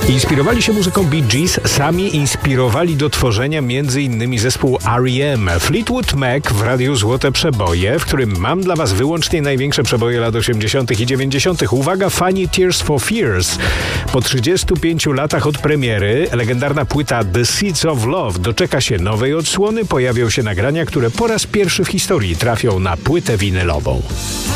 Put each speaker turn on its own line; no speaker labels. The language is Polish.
Inspirowali się muzyką Bee Gees, sami inspirowali do tworzenia m.in. zespół R.E.M. Fleetwood Mac w Radiu Złote Przeboje, w którym mam dla was wyłącznie największe przeboje lat 80. i 90. Uwaga, Funny Tears for Fears. Po 35 latach od premiery legendarna płyta The Seeds of Love doczeka się nowej odsłony, pojawią się nagrania, które po raz pierwszy w historii trafią na płytę winylową.